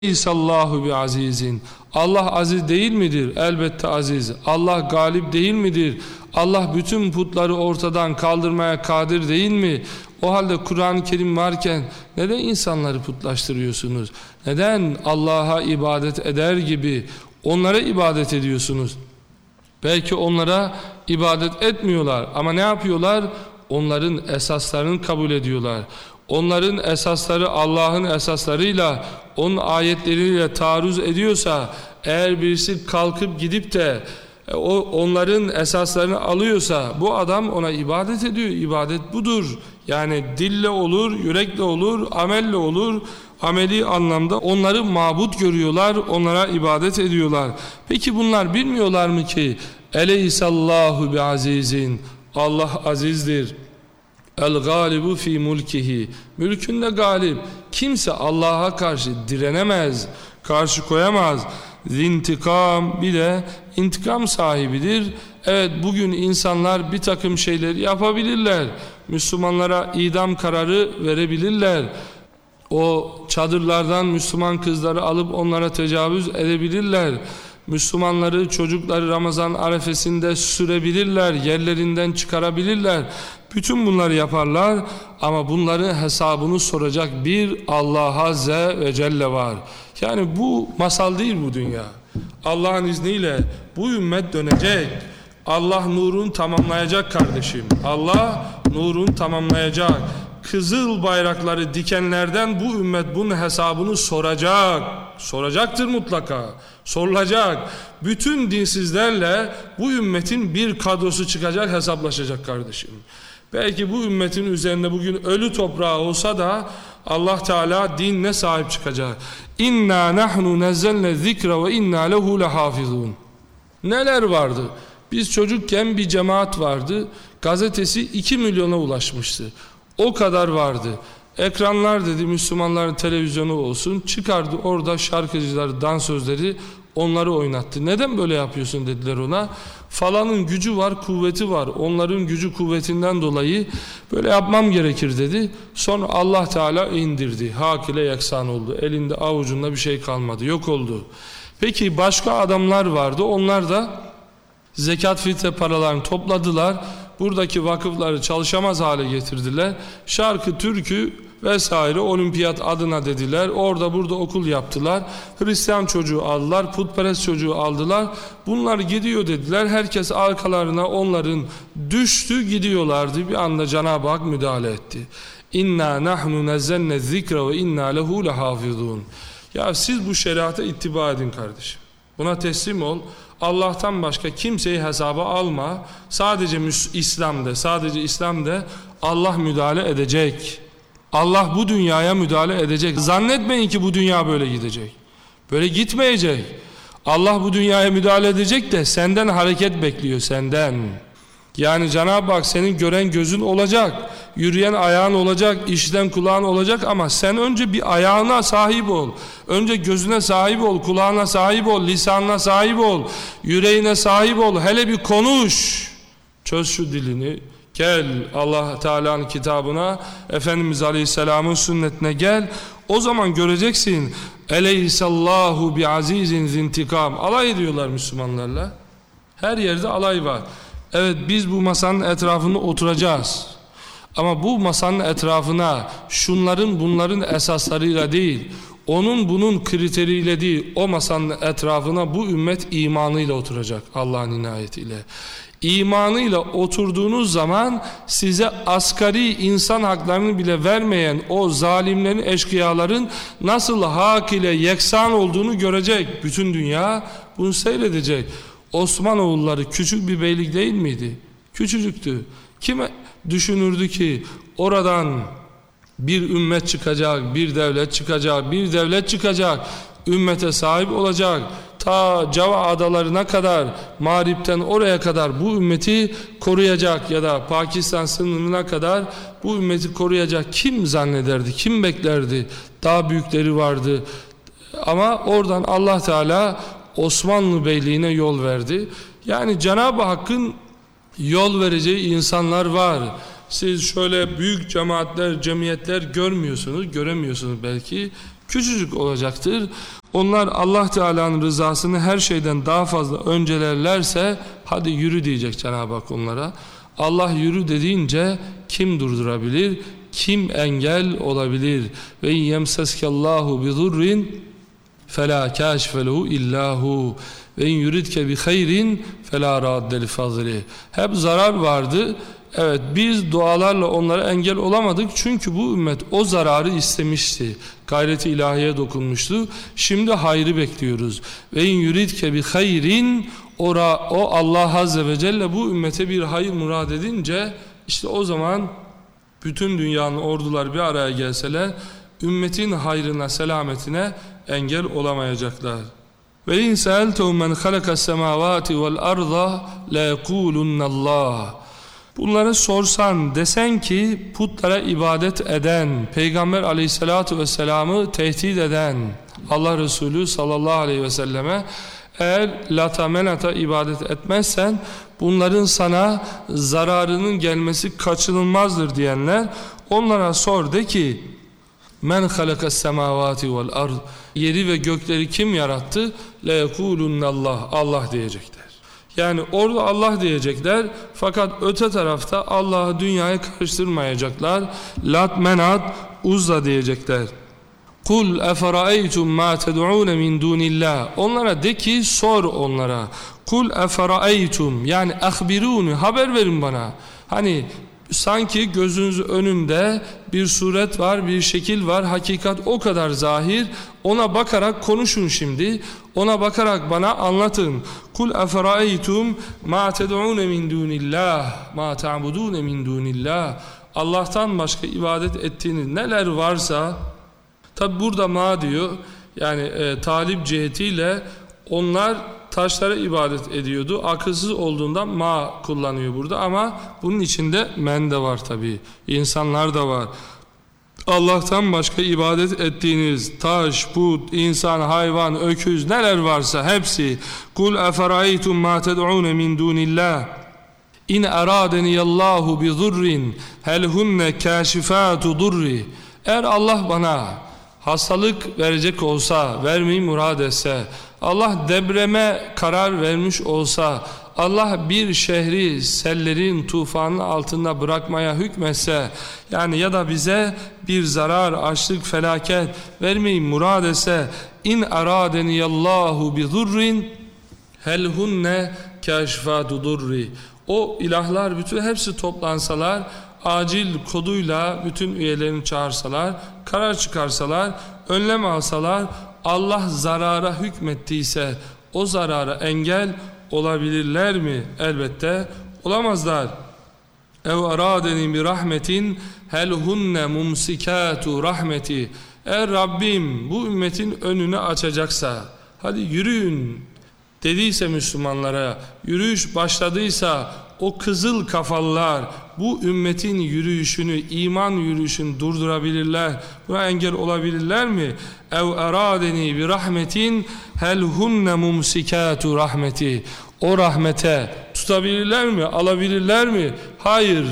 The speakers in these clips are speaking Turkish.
İsallahu bi azizin. Allah aziz değil midir? Elbette aziz. Allah galip değil midir? Allah bütün putları ortadan kaldırmaya kadir değil mi? O halde Kur'an-ı Kerim varken neden insanları putlaştırıyorsunuz? Neden Allah'a ibadet eder gibi onlara ibadet ediyorsunuz? Belki onlara ibadet etmiyorlar ama ne yapıyorlar? Onların esaslarını kabul ediyorlar. Onların esasları Allah'ın esaslarıyla, onun ayetleriyle taarruz ediyorsa, eğer birisi kalkıp gidip de onların esaslarını alıyorsa, bu adam ona ibadet ediyor. İbadet budur. Yani dille olur, yürekle olur, amelle olur. Ameli anlamda onları mabut görüyorlar, onlara ibadet ediyorlar. Peki bunlar bilmiyorlar mı ki Eleyhisallahu bi azizin, Allah azizdir. El galibu fi mulkihi, mülkünde galip. Kimse Allah'a karşı direnemez, karşı koyamaz. Zintikam, bir de intikam sahibidir. Evet, bugün insanlar bir takım şeyleri yapabilirler. Müslümanlara idam kararı verebilirler. O çadırlardan Müslüman kızları alıp onlara tecavüz edebilirler. Müslümanları, çocukları Ramazan arefesinde sürebilirler, yerlerinden çıkarabilirler. Bütün bunları yaparlar ama bunların hesabını soracak bir Allah Azze ve Celle var. Yani bu masal değil bu dünya. Allah'ın izniyle bu ümmet dönecek. Allah nurunu tamamlayacak kardeşim. Allah nurunu tamamlayacak. Kızıl bayrakları dikenlerden bu ümmet bunun hesabını soracak. Soracaktır mutlaka. Sorulacak. Bütün dinsizlerle bu ümmetin bir kadrosu çıkacak, hesaplaşacak kardeşim. Belki bu ümmetin üzerinde bugün ölü toprağı olsa da Allah Teala dinine sahip çıkacak. İnna nahnu nezzelne zikra ve inna lehu lehafizun. Neler vardı? Biz çocukken bir cemaat vardı. Gazetesi 2 milyona ulaşmıştı. O kadar vardı. Ekranlar dedi, Müslümanların televizyonu olsun, çıkardı orada şarkıcıları, dansözleri, onları oynattı. Neden böyle yapıyorsun dediler ona. Falanın gücü var, kuvveti var. Onların gücü kuvvetinden dolayı böyle yapmam gerekir dedi. Sonra Allah Teala indirdi. Hak ile yeksan oldu. Elinde avucunda bir şey kalmadı. Yok oldu. Peki başka adamlar vardı. Onlar da zekat fitre paralarını topladılar. Buradaki vakıfları çalışamaz hale getirdiler. Şarkı, türkü vesaire olimpiyat adına dediler. Orada burada okul yaptılar. Hristiyan çocuğu aldılar. Putperest çocuğu aldılar. Bunlar gidiyor dediler. Herkes arkalarına onların düştü gidiyorlardı. Bir anda Cenab-ı Hak müdahale etti. İnna nahnu nezzenne zikra ve inna lehu lehafizun. Ya siz bu şeriata ittiba edin kardeşim. Buna teslim ol. Allah'tan başka kimseyi hesaba alma. Sadece İslam'da Allah müdahale edecek. Allah bu dünyaya müdahale edecek. Zannetmeyin ki bu dünya böyle gidecek. Böyle gitmeyecek. Allah bu dünyaya müdahale edecek de senden hareket bekliyor, senden. Yani Cenab-ı Hak senin gören gözün olacak, yürüyen ayağın olacak, işiten kulağın olacak ama sen önce bir ayağına sahip ol. Önce gözüne sahip ol, kulağına sahip ol, lisanına sahip ol, yüreğine sahip ol. Hele bir konuş. Çöz şu dilini. Gel Allah Teala'nın kitabına, Efendimiz Aleyhisselam'ın sünnetine gel. O zaman göreceksin. Eleyhisallahu bi azizin zintikam. Alay ediyorlar Müslümanlarla. Her yerde alay var. Evet, biz bu masanın etrafında oturacağız. Ama bu masanın etrafına şunların bunların esaslarıyla değil, onun bunun kriteriyle değil, o masanın etrafına bu ümmet imanıyla oturacak Allah'ın inayetiyle. İmanıyla oturduğunuz zaman size asgari insan haklarını bile vermeyen o zalimlerin, eşkıyaların nasıl hak ile yeksan olduğunu görecek. Bütün dünya bunu seyredecek. Osmanoğulları küçük bir beylik değil miydi? Küçücüktü. Kim düşünürdü ki oradan bir ümmet çıkacak, bir devlet çıkacak, bir devlet çıkacak, ümmete sahip olacak, ta Cava adalarına kadar, Mağrip'ten oraya kadar bu ümmeti koruyacak ya da Pakistan sınırına kadar bu ümmeti koruyacak. Kim zannederdi, kim beklerdi? Daha büyükleri vardı. Ama oradan Allah Teala Osmanlı Beyliğine yol verdi. Yani Cenab-ı Hakk'ın yol vereceği insanlar var. Siz şöyle büyük cemaatler, cemiyetler görmüyorsunuz, göremiyorsunuz belki. küçücük olacaktır. Onlar Allah Teala'nın rızasını her şeyden daha fazla öncelerlerse hadi yürü diyecek Cenab-ı Hak onlara. Allah yürü dediğince kim durdurabilir? Kim engel olabilir? Ve yemseskallahu bi zurrin fela kâşife lehu illâhu ve in yuridke bi hayrin fela radde li fazli. Hep zarar vardı. Evet, biz dualarla onlara engel olamadık çünkü bu ümmet o zararı istemişti. Gayreti ilahiye dokunmuştu. Şimdi hayrı bekliyoruz. Ve in yuridke bi hayrin, o Allah Azze ve Celle bu ümmete bir hayır murad edince işte o zaman bütün dünyanın ordular bir araya gelseler ümmetin hayrına, selametine engel olamayacaklar. Ve in sa'altum men halakas semavati vel arda la yekulunallah. Bunları sorsan, desen ki putlara ibadet eden, Peygamber aleyhissalatu vesselam'ı tehdit eden Allah Resulü sallallahu aleyhi ve selleme, eğer lata menata ibadet etmezsen bunların sana zararının gelmesi kaçınılmazdır diyenler, onlara sor, de ki men halakas semavati vel ard, yeri ve gökleri kim yarattı? La yekulunallah, Allah diyecekler. Yani orada Allah diyecekler fakat öte tarafta Allah'ı dünyaya karıştırmayacaklar. Lat, Menat, Uzza diyecekler. Kul efera'eytum ma ted'un min dunillah. Onlara de ki, sor onlara. Kul efera'eytum, yani ahbiruni, haber verin bana. Hani sanki gözünüzün önünde bir suret var, bir şekil var, hakikat o kadar zahir. Ona bakarak konuşun şimdi. Ona bakarak bana anlatın. Kul efera'eytum ma ted'un min dunillah, ma ta'budun min dunillah. Allah'tan başka ibadet ettiğiniz neler varsa, tabi burada ma diyor, yani talip cihetiyle onlar taşlara ibadet ediyordu. Akılsız olduğundan ma kullanıyor burada ama bunun içinde men de var tabi. İnsanlar da var. Allah'tan başka ibadet ettiğiniz taş, put, insan, hayvan, öküz neler varsa hepsi. Kul eferaytum ma ted'un min dunillah. İn eradeniyallahu bi zurrin hel hunne kâşifâtu durri. Eğer Allah bana hastalık verecek olsa, vermeyi murad etse, Allah depreme karar vermiş olsa, Allah bir şehri sellerin, tufanın altında bırakmaya hükmetse, yani ya da bize bir zarar, açlık, felaket vermeyi murad etse, in aradeniyallahu bi zurrin hel hunne kâşifâtu durri. O ilahlar bütün hepsi toplansalar, acil koduyla bütün üyelerini çağırsalar, karar çıkarsalar, önlem alsalar, Allah zarara hükmettiyse o zarara engel olabilirler mi? Elbette olamazlar. Ev aradeni bi rahmetin hel hunne mumsikatu rahmeti. Eğer Rabbim bu ümmetin önünü açacaksa, hadi yürüyün dediyse Müslümanlara, yürüyüş başladıysa o kızıl kafalılar bu ümmetin yürüyüşünü, iman yürüyüşünü durdurabilirler, buna engel olabilirler mi? Ev eradeni bi rahmetin hel hunne mumsikatu rahmeti. O rahmete tutabilirler mi? Alabilirler mi? Hayır.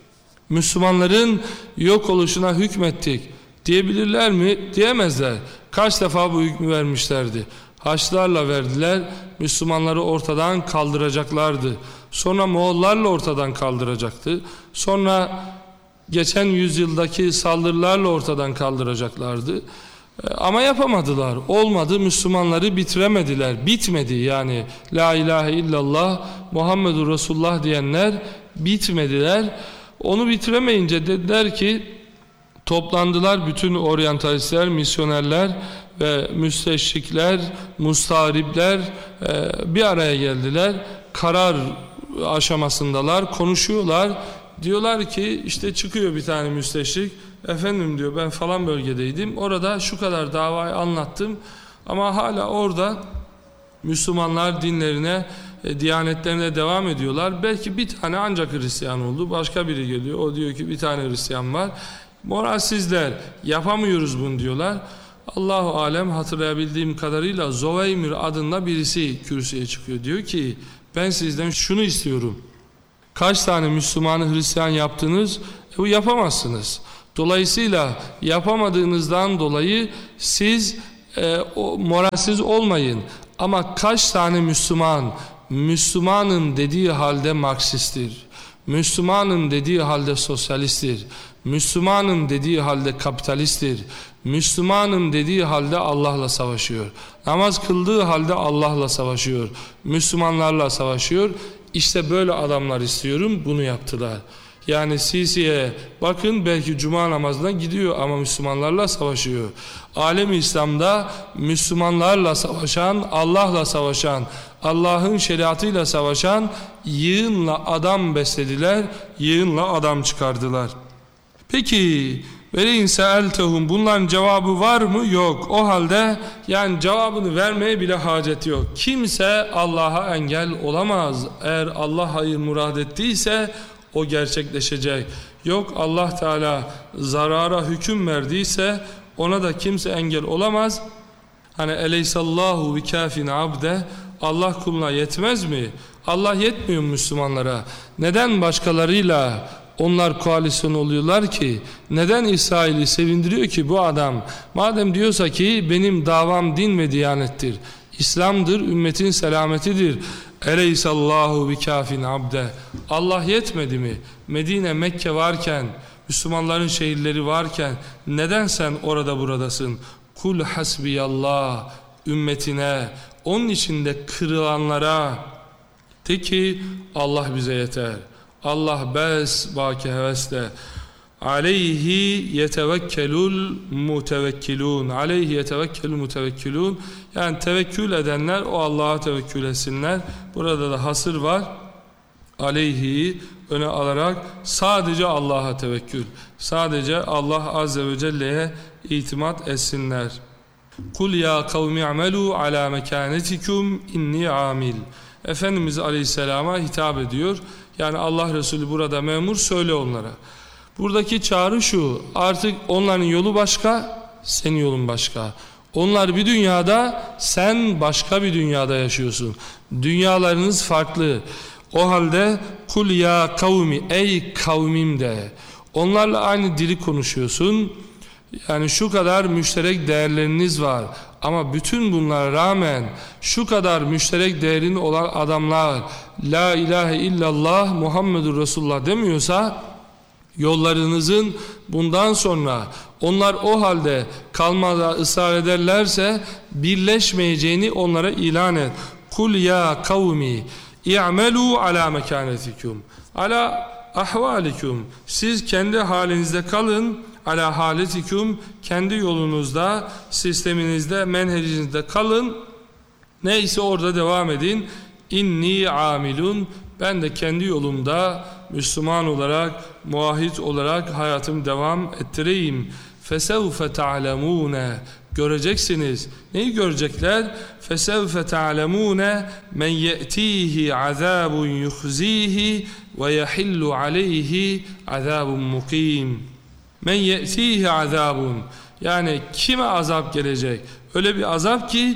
Müslümanların yok oluşuna hükmettik diyebilirler mi? Diyemezler. Kaç defa bu hükmü vermişlerdi? Haçlarla verdiler, Müslümanları ortadan kaldıracaklardı. Sonra Moğollarla ortadan kaldıracaktı. Sonra geçen yüzyıldaki saldırılarla ortadan kaldıracaklardı. Ama yapamadılar. Olmadı, Müslümanları bitiremediler. Bitmedi yani. La ilahe illallah Muhammedur Resulullah diyenler bitmediler. Onu bitiremeyince dediler ki, toplandılar bütün oryantalistler, misyonerler ve müsteşrikler, mustaripler bir araya geldiler. Karar aşamasındalar, konuşuyorlar. Diyorlar ki işte çıkıyor bir tane müsteşrik. Efendim diyor, ben falan bölgedeydim. Orada şu kadar davayı anlattım. Ama hala orada Müslümanlar dinlerine, diyanetlerine devam ediyorlar. Belki bir tane ancak Hristiyan oldu. Başka biri geliyor. O diyor ki bir tane Hristiyan var. Moralsizler, yapamıyoruz bunu diyorlar. Allahu alem, hatırlayabildiğim kadarıyla Zoveymir adında birisi kürsüye çıkıyor. Diyor ki ben sizden şunu istiyorum. Kaç tane Müslümanı Hristiyan yaptınız? Yapamazsınız. Dolayısıyla yapamadığınızdan dolayı siz moralsiz olmayın. Ama kaç tane Müslümanım dediği halde Marksisttir, Müslümanım dediği halde sosyalisttir, Müslümanım dediği halde kapitalisttir, Müslümanım dediği halde Allah'la savaşıyor, namaz kıldığı halde Allah'la savaşıyor, Müslümanlarla savaşıyor. İşte böyle adamlar istiyorum. Bunu yaptılar. Yani Sisi'ye bakın, belki cuma namazına gidiyor ama Müslümanlarla savaşıyor. Alem-i İslam'da Müslümanlarla savaşan, Allah'la savaşan, Allah'ın şeriatıyla savaşan yığınla adam beslediler, yığınla adam çıkardılar. Peki وَلَيْنْ سَأَلْتَهُمْ bunların cevabı var mı? Yok. O halde yani cevabını vermeye bile hacet yok. Kimse Allah'a engel olamaz. Eğer Allah hayır murad ettiyse o gerçekleşecek. Yok, Allah Teala zarara hüküm verdiyse ona da kimse engel olamaz. Hani eleysallahu bikafin abde, Allah kuluna yetmez mi? Allah yetmiyor Müslümanlara. Neden başkalarıyla onlar koalisyon oluyorlar ki? Neden İsrail'i sevindiriyor ki bu adam? Madem diyorsa ki benim davam din ve diyanettir, İslam'dır, ümmetin selametidir. Eleysallahu bikafin abde. Allah yetmedi mi? Medine, Mekke varken, Müslümanların şehirleri varken neden sen orada buradasın? Kul hasbiyallah ümmetine, onun içinde kırılanlara de ki Allah bize yeter. Allah bes baki hevesle. Aleyhi yetevekkelul mutevekkilun. Aleyhi yetevekkelul mutevekkilun. Yani tevekkül edenler o Allah'a tevekkül etsinler. Burada da hasır var. Aleyhi öne alarak sadece Allah'a tevekkül, sadece Allah Azze ve Celle'ye itimat etsinler. Kul ya kavmi amelu ala mekanetikum inni amil. Efendimiz Aleyhisselam'a hitap ediyor. Yani Allah Resulü burada memur, söyle onlara. Buradaki çağrı şu: artık onların yolu başka, senin yolun başka. Onlar bir dünyada, sen başka bir dünyada yaşıyorsun. Dünyalarınız farklı. O halde kul ya kavmi, ey kavmim de. Onlarla aynı dili konuşuyorsun. Yani şu kadar müşterek değerleriniz var. Ama bütün bunlara rağmen şu kadar müşterek değerin olan adamlar La ilahe illallah Muhammedur Resulullah demiyorsa, yollarınızın bundan sonra onlar o halde kalmada ısrar ederlerse birleşmeyeceğini onlara ilan et. Kul ya kavmi i'melû alâ mekânetikum alâ ahvalikum. Siz kendi halinizde kalın. Alâ haletikum, kendi yolunuzda, sisteminizde, menhecinizde kalın. Neyse orada devam edin. İnni amilun, ben de kendi yolumda Müslüman olarak, muahit olarak hayatımı devam ettireyim. Fesevfe ta'lemûne, göreceksiniz. Neyi görecekler? Fesevfe ta'lemûne men ye'tihi azâbun yuhzîhi ve yahillu aleyhi azâbun mukîm. Men ye'tihi azâbun, yani kime azap gelecek? Öyle bir azap ki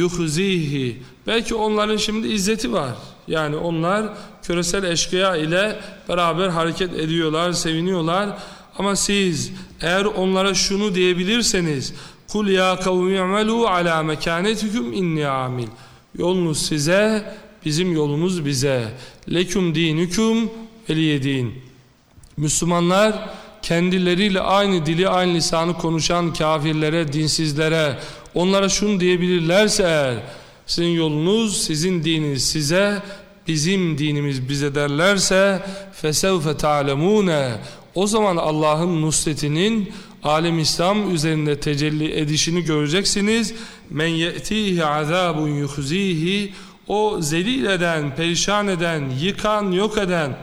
yuhzihi, belki onların şimdi izzeti var. Yani onlar küresel eşkıya ile beraber hareket ediyorlar, seviniyorlar. Ama siz eğer onlara şunu diyebilirseniz, kul ya kavmi i'melû alâ mekânetikum inni amil. Yolunuz size, bizim yolumuz bize. Leküm dinüküm veliyedin. Müslümanlar kendileriyle aynı dili, aynı lisanı konuşan kafirlere, dinsizlere, onlara şunu diyebilirlerse eğer, sizin yolunuz, sizin dininiz size, bizim dinimiz bize derlerse, fesevfe ta'lemûne, o zaman Allah'ın nusretinin alem İslam üzerinde tecelli edişini göreceksiniz. Men ye'tihi azabun yuhzihi, o zelil eden, perişan eden, yıkan, yok eden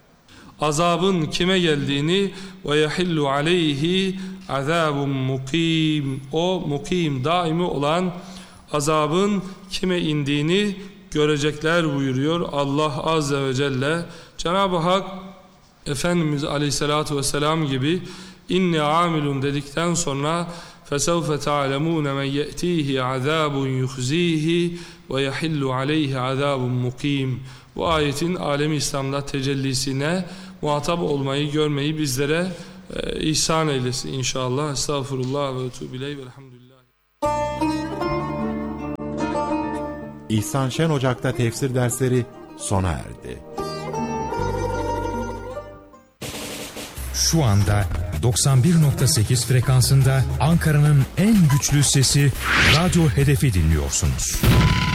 azabın kime geldiğini, ve yahillu aleyhi azabun mukim, o mukim, daimi olan azabın kime indiğini görecekler buyuruyor Allah Azze ve Celle. Cenab-ı Hak Efendimiz Aleyhisselatü Vesselam gibi inni amilun dedikten sonra fesevfe ta'lemûne men ye'tihi azabun yuhzihi ve yahillu aleyhi azabun mukim. Bu ayetin alemi İslam'da tecellisine muhatap olmayı, görmeyi bizlere ihsan eylesin inşallah. Estağfurullah ve etûbü ileyh velhamdülillah. İhsan Şen Ocak'ta tefsir dersleri sona erdi. Şu anda 91.8 frekansında Ankara'nın en güçlü sesi Radyo Hedef'i dinliyorsunuz.